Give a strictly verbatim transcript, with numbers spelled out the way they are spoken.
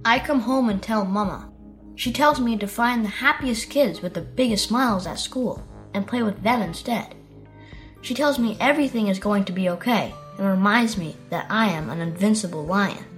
I come home and tell Mama. She tells me to find the happiest kids with the biggest smiles at school and play with them instead. She tells me everything is going to be okay and reminds me that I am an invincible lion.